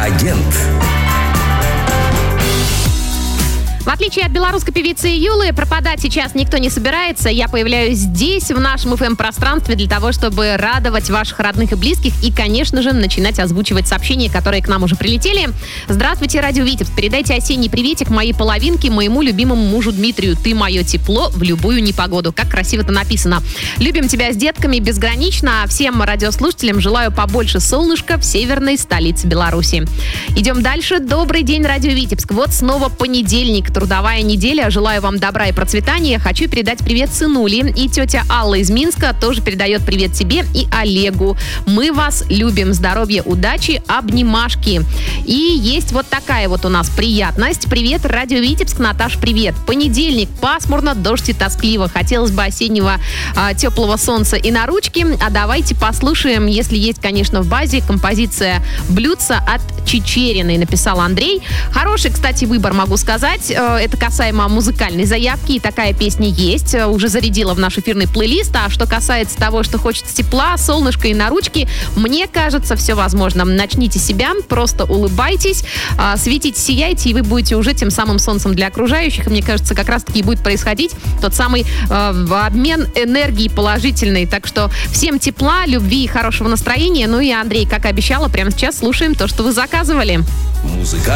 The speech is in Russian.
Агент. В отличие от белорусской певицы Юлы, пропадать сейчас никто не собирается. Я появляюсь здесь, в нашем FM-пространстве, для того, чтобы радовать ваших родных и близких и, конечно же, начинать озвучивать сообщения, которые к нам уже прилетели. Здравствуйте, Радио Витебск. Передайте осенний приветик моей половинке, моему любимому мужу Дмитрию. Ты мое тепло в любую непогоду. Как красиво это написано. Любим тебя с детками безгранично. А всем радиослушателям желаю побольше солнышка в северной столице Беларуси. Идем дальше. Добрый день, Радио Витебск. Вот снова понедельник. Трудовая неделя. Желаю вам добра и процветания. Хочу передать привет сынуле. И тетя Алла из Минска тоже передает привет тебе и Олегу. Мы вас любим. Здоровья, удачи, обнимашки. И есть вот такая вот у нас приятность. Привет, Радио Витебск. Наташ, привет. Понедельник. Пасмурно, дождь и тоскливо. Хотелось бы осеннего теплого солнца и на ручки. А давайте послушаем, если есть, конечно, в базе, композиция «Блюдца» от Чичериной, написал Андрей. Хороший, кстати, выбор, могу сказать. Это касаемо музыкальной заявки, и такая песня есть. Уже зарядила в наш эфирный плейлист. А что касается того, что хочется тепла, солнышка и на ручки, мне кажется, все возможно. Начните себя, просто улыбайтесь, светите, сияйте, и вы будете уже тем самым солнцем для окружающих. И мне кажется, как раз-таки будет происходить тот самый обмен энергией положительной. Так что всем тепла, любви и хорошего настроения. Ну и, Андрей, как обещала, прямо сейчас слушаем то, что вы заказывали. Музыка.